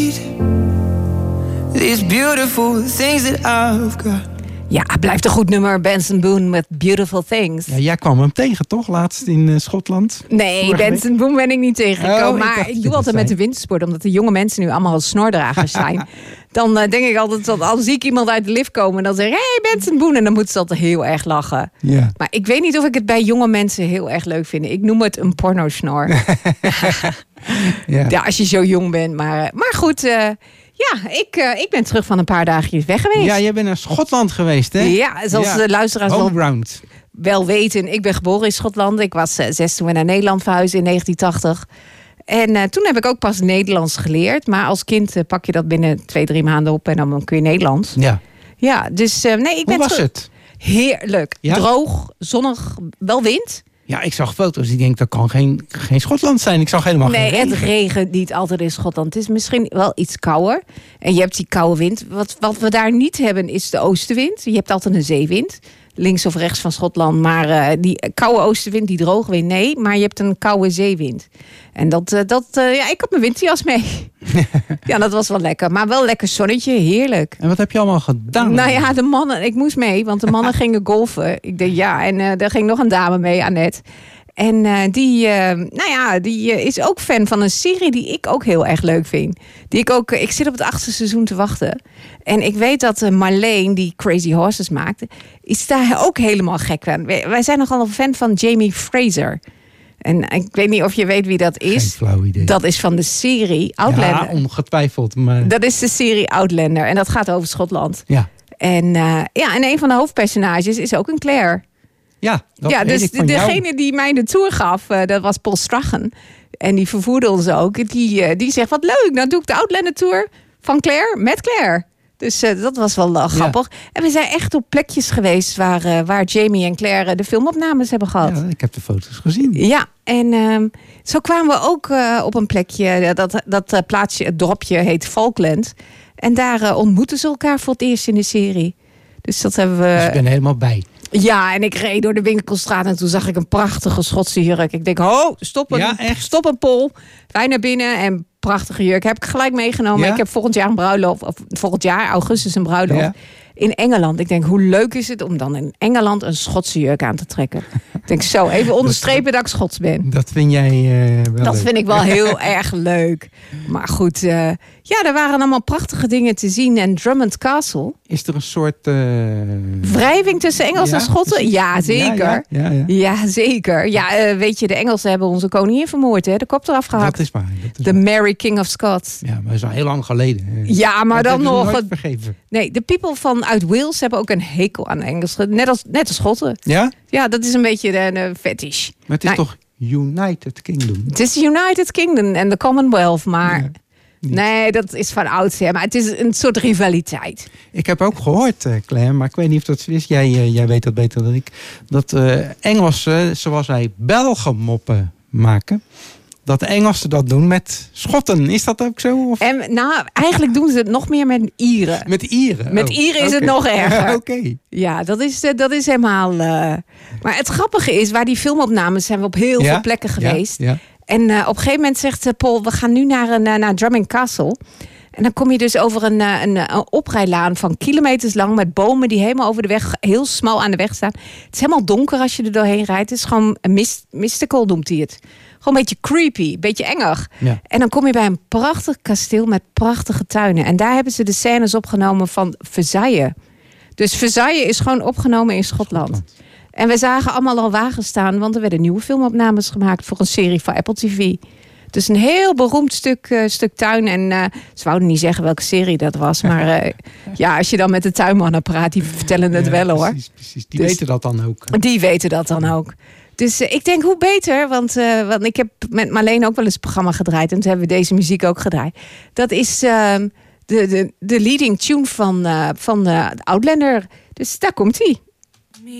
These beautiful things that I've got. Ja, blijft een goed nummer. Benson Boone met Beautiful Things. Ja, jij kwam hem tegen, toch? Laatst in Schotland? Nee, Benson Boone ben ik niet tegengekomen. Maar ik doe altijd met de wintersport, omdat de jonge mensen nu allemaal snordragers zijn. Dan denk ik altijd, dat als zie ik iemand uit de lift komen, dan zeg ik, hey, Benson Boone. En dan moeten ze altijd heel erg lachen. Ja. Maar ik weet niet of ik het bij jonge mensen heel erg leuk vind. Ik noem het een pornosnor. Ja, als je zo jong bent. Maar goed... Ja, ik ben terug van een paar dagjes weg geweest. Ja, jij bent naar Schotland geweest, hè? Ja, zoals de luisteraars wel weten. Ik ben geboren in Schotland. Ik was 6 toen we naar Nederland verhuisden in 1980. En toen heb ik ook pas Nederlands geleerd. Maar als kind pak je dat binnen 2-3 maanden op en dan kun je Nederlands. Ja, dus nee, ik ben Hoe was het? Heerlijk. Ja? Droog, zonnig, wel wind. Ja, ik zag foto's. Ik denk, dat kan geen Schotland zijn. Ik zag helemaal geen regen. Nee, het regent niet altijd in Schotland. Het is misschien wel iets kouder. En je hebt die koude wind. Wat we daar niet hebben is de oostenwind. Je hebt altijd een zeewind. Links of rechts van Schotland. Maar die koude oostenwind, die droge wind, nee. Maar je hebt een koude zeewind. En ik had mijn winterjas mee. Ja, dat was wel lekker. Maar wel lekker zonnetje, heerlijk. En wat heb je allemaal gedaan? Nou ja, de mannen, ik moest mee, want de mannen gingen golfen. Ik denk ja, en daar ging nog een dame mee, Annette. En die is ook fan van een serie die ik ook heel erg leuk vind. Ik zit op het 8e seizoen te wachten. En ik weet dat Marleen, die Crazy Horses maakte, is daar ook helemaal gek van. Wij zijn nogal een fan van Jamie Fraser. En ik weet niet of je weet wie dat is. Geen flauw idee. Dat is van de serie Outlander. Ja, ongetwijfeld. Maar... Dat is de serie Outlander. En dat gaat over Schotland. Ja. En een van de hoofdpersonages is ook een Claire. Ja, dat ja, dus degene jou. die mij de tour gaf, dat was Paul Strachan. En die vervoerde ons ook. Die zegt, wat leuk, nou doe ik de Outlander Tour van Claire met Claire. Dus dat was wel grappig. Ja. En we zijn echt op plekjes geweest waar Jamie en Claire de filmopnames hebben gehad. Ja, ik heb de foto's gezien. Ja, en zo kwamen we ook op een plekje, dat plaatsje, het dorpje heet Falkland. En daar ontmoeten ze elkaar voor het eerst in de serie. Dus dat hebben we... Dus ik ben helemaal bij. Ja, en ik reed door de winkelstraat en toen zag ik een prachtige Schotse jurk. Ik denk, stop een Pol. Wij naar binnen en prachtige jurk. Heb ik gelijk meegenomen. Ja? Ik heb volgend jaar een bruiloft, of volgend jaar, augustus, een bruiloft in Engeland. Ik denk, hoe leuk is het om dan in Engeland een Schotse jurk aan te trekken? Ik denk zo, even onderstrepen dat ik Schots ben. Dat vind jij wel Dat leuk. vind ik wel heel erg leuk. Maar goed, er waren allemaal prachtige dingen te zien. En Drummond Castle. Is er een soort... wrijving tussen Engels en Schotten? Precies. Ja, zeker. Ja, zeker. Ja, weet je, de Engelsen hebben onze koningin vermoord, hè? De kop eraf gehakt. Dat is waar. De Mary King of Scots. Ja, maar dat is al heel lang geleden. Ja, maar dat dan nog... nooit vergeven. Nee, de people uit Wales hebben ook een hekel aan Engels. Net als Schotten. Ja? Ja, dat is een beetje een fetish. Maar het is toch United Kingdom? Het is United Kingdom en de Commonwealth, maar... Nee, dat is van oudsher. Maar het is een soort rivaliteit. Ik heb ook gehoord, Claire, maar ik weet niet of dat zo is. Jij weet dat beter dan ik. Dat Engelsen, zoals wij Belgen moppen maken... dat de Engelsen dat doen met Schotten. Is dat ook zo? Of? En eigenlijk doen ze het nog meer met Ieren. Met Ieren? Met Ieren is het nog erger. Oké. Ja, dat is helemaal... Maar het grappige is, waar die filmopnames zijn we op heel veel plekken geweest. Ja. En op een gegeven moment zegt Paul, we gaan nu naar Drummond Castle. En dan kom je dus over een oprijlaan van kilometers lang... met bomen die helemaal over de weg, heel smal aan de weg staan. Het is helemaal donker als je er doorheen rijdt. Het is gewoon een mystical, noemt hij het. Gewoon een beetje creepy, een beetje engig. Ja. En dan kom je bij een prachtig kasteel met prachtige tuinen. En daar hebben ze de scènes opgenomen van Versailles. Dus Versailles is gewoon opgenomen in Schotland. En we zagen allemaal al wagens staan... want er werden nieuwe filmopnames gemaakt... voor een serie van Apple TV. Dus een heel beroemd stuk tuin. En ze wouden niet zeggen welke serie dat was. Maar als je dan met de tuinmannen praat... die vertellen het wel, hoor. Precies. Die weten dat dan ook. Die weten dat dan ook. Dus ik denk, hoe beter? Want ik heb met Marleen ook wel eens een programma gedraaid. En toen hebben we deze muziek ook gedraaid. Dat is de leading tune van Outlander. Dus daar komt-ie.